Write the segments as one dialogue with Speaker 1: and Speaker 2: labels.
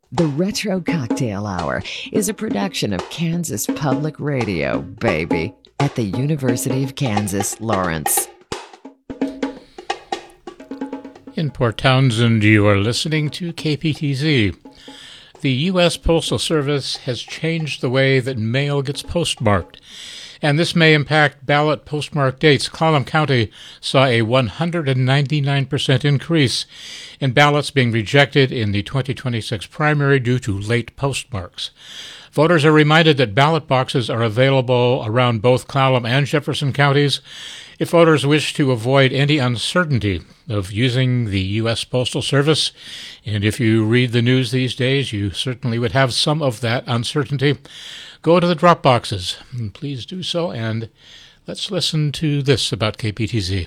Speaker 1: The Retro Cocktail Hour is a production of Kansas Public Radio, baby, at the University of Kansas, Lawrence.
Speaker 2: In Port Townsend, you are listening to KPTZ. The U.S. Postal Service has changed the way that mail gets postmarked, and this may impact ballot postmark dates. Clallam County saw a 199% increase in ballots being rejected in the 2026 primary due to late postmarks. Voters are reminded that ballot boxes are available around both Clallam and Jefferson counties. If voters wish to avoid any uncertainty of using the U.S. Postal Service, and if you read the news these days, you certainly would have some of that uncertainty, go to the drop boxes. Please do so, and let's listen to this about KPTZ.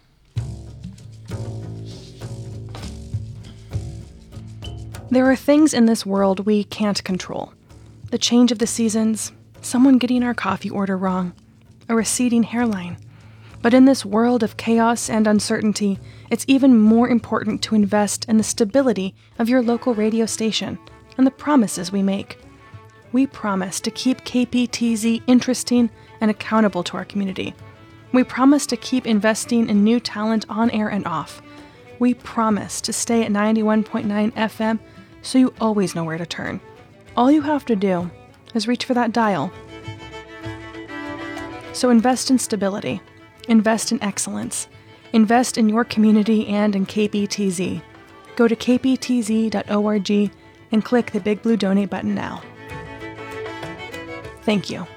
Speaker 3: There are things in this world we can't control. The change of the seasons, someone getting our coffee order wrong, a receding hairline. But in this world of chaos and uncertainty, it's even more important to invest in the stability of your local radio station and the promises we make. We promise to keep KPTZ interesting and accountable to our community. We promise to keep investing in new talent on air and off. We promise to stay at 91.9 FM so you always know where to turn. All you have to do is reach for that dial. So invest in stability. Invest in excellence. Invest in your community and in KPTZ. Go to kptz.org and click the big blue donate button now. Thank you.